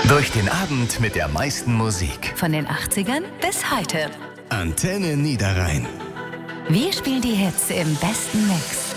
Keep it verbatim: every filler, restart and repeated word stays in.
Durch den Abend mit der meisten Musik. Von den achtzigern bis heute. Antenne Niederrhein. Wir spielen die Hits im besten Mix.